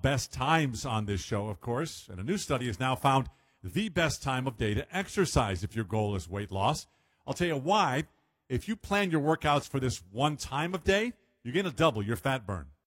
best times on this show, of course. And a new study has now found the best time of day to exercise if your goal is weight loss. I'll tell you why. If you plan your workouts for this one time of day, you're going to double your fat burn.